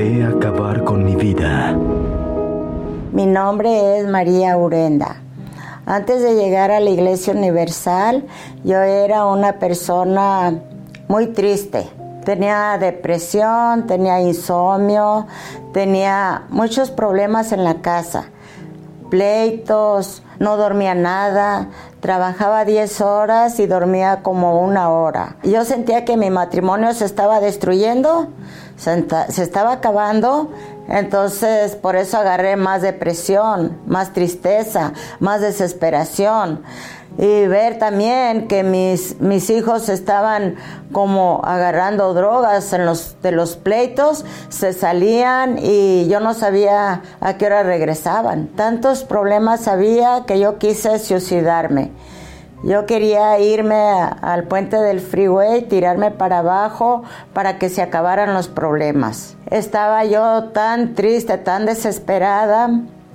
Intenté acabar con mi vida. Mi nombre es María Urenda. Antes de llegar a la Iglesia Universal, yo era una persona muy triste. Tenía depresión, tenía insomnio, tenía muchos problemas en la casa. Pleitos, no dormía nada, trabajaba 10 horas y dormía como 1 hora. Yo sentía que mi matrimonio se estaba destruyendo, se estaba acabando, entonces por eso agarré más depresión, más tristeza, más desesperación. Y ver también que mis hijos estaban como agarrando drogas de los pleitos, se salían y yo no sabía a qué hora regresaban. Tantos problemas había que yo quise suicidarme. Yo quería irme al puente del freeway, tirarme para abajo para que se acabaran los problemas. Estaba yo tan triste, tan desesperada,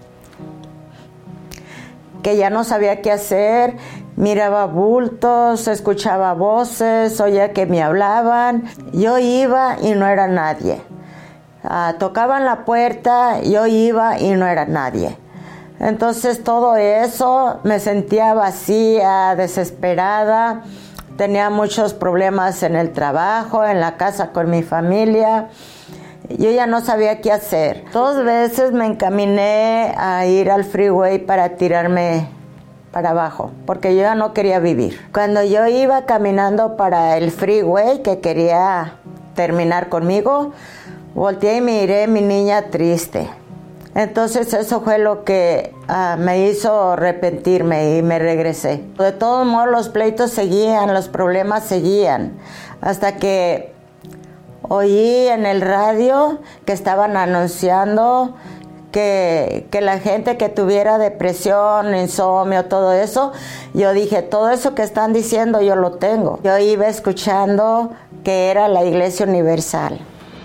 que ya no sabía qué hacer. Miraba bultos, escuchaba voces, oía que me hablaban. Yo iba y no era nadie. Tocaban la puerta, yo iba y no era nadie. Entonces todo eso, me sentía vacía, desesperada. Tenía muchos problemas en el trabajo, en la casa con mi familia. Yo ya no sabía qué hacer. 2 veces me encaminé a ir al freeway para tirarme para abajo, porque yo ya no quería vivir. Cuando yo iba caminando para el freeway, que quería terminar conmigo, volteé y miré a mi niña triste. Entonces eso fue lo que me hizo arrepentirme y me regresé. De todos modos los pleitos seguían, los problemas seguían, hasta que oí en el radio que estaban anunciando que la gente que tuviera depresión, insomnio, todo eso, yo dije, todo eso que están diciendo yo lo tengo. Yo iba escuchando que era la Iglesia Universal.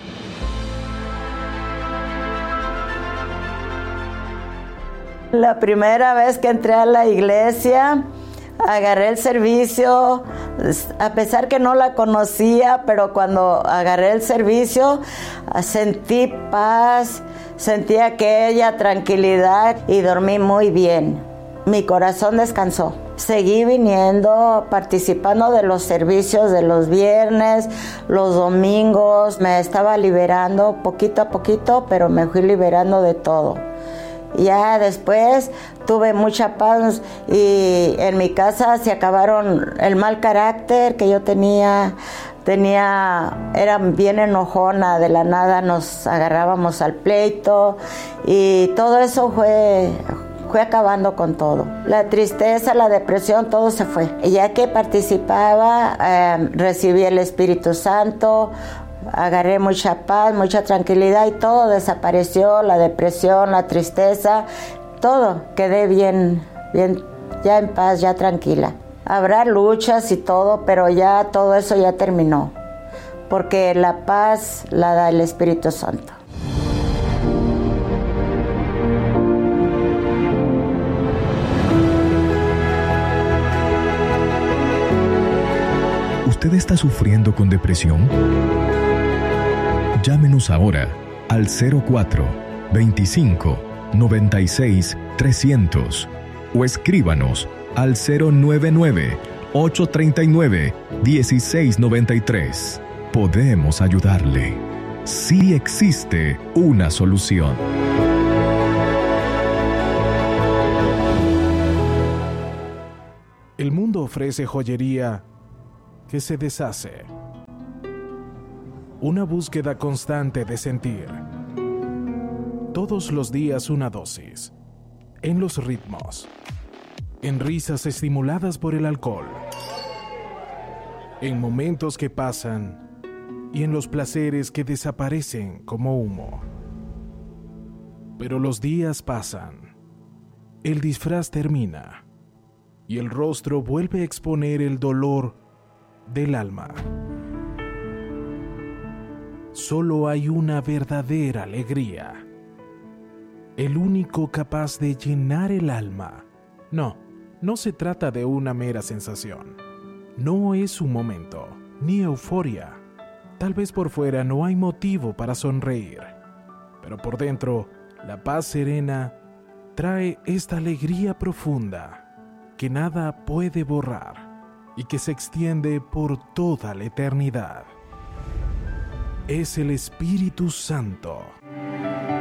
La primera vez que entré a la iglesia, agarré el servicio, a pesar que no la conocía, pero cuando agarré el servicio sentí paz, sentí aquella tranquilidad y dormí muy bien. Mi corazón descansó. Seguí viniendo, participando de los servicios de los viernes, los domingos. Me estaba liberando poquito a poquito, pero me fui liberando de todo. Ya después tuve mucha paz y en mi casa se acabaron el mal carácter que yo tenía, era bien enojona, de la nada nos agarrábamos al pleito y todo eso fue acabando con todo. La tristeza, la depresión, todo se fue. Y ya que participaba, recibí el Espíritu Santo, agarré mucha paz, mucha tranquilidad y todo desapareció, la depresión, la tristeza, todo, quedé bien, ya en paz, ya tranquila. Habrá luchas y todo, pero ya todo eso ya terminó, porque la paz la da el Espíritu Santo. ¿Usted está sufriendo con depresión? Llámenos ahora al 04 25 96 300 o escríbanos al 099 839 1693. Podemos ayudarle. Sí existe una solución. El mundo ofrece joyería que se deshace. Una búsqueda constante de sentir. Todos los días una dosis. En los ritmos. En risas estimuladas por el alcohol. En momentos que pasan. Y en los placeres que desaparecen como humo. Pero los días pasan. El disfraz termina. Y el rostro vuelve a exponer el dolor del alma. Solo hay una verdadera alegría. El único capaz de llenar el alma. No se trata de una mera sensación. No es un momento, ni euforia. Tal vez por fuera no hay motivo para sonreír. pero por dentro, la paz serena trae esta alegría profunda que nada puede borrar y que se extiende por toda la eternidad. Es el Espíritu Santo.